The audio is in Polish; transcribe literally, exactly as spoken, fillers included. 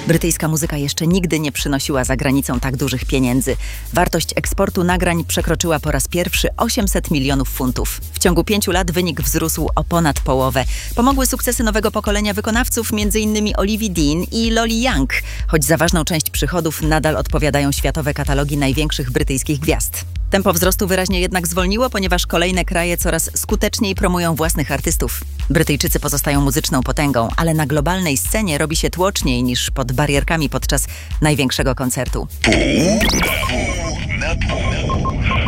Brytyjska muzyka jeszcze nigdy nie przynosiła za granicą tak dużych pieniędzy. Wartość eksportu nagrań przekroczyła po raz pierwszy osiemset milionów funtów. W ciągu pięciu lat wynik wzrósł o ponad połowę. Pomogły sukcesy nowego pokolenia wykonawców, między innymi Olivia Dean i Loli Young, choć za ważną część przychodów nadal odpowiadają światowe katalogi największych brytyjskich gwiazd. Tempo wzrostu wyraźnie jednak zwolniło, ponieważ kolejne kraje coraz skuteczniej promują własnych artystów. Brytyjczycy pozostają muzyczną potęgą, ale na globalnej scenie robi się tłoczniej niż pod barierkami podczas największego koncertu. Pół na pół.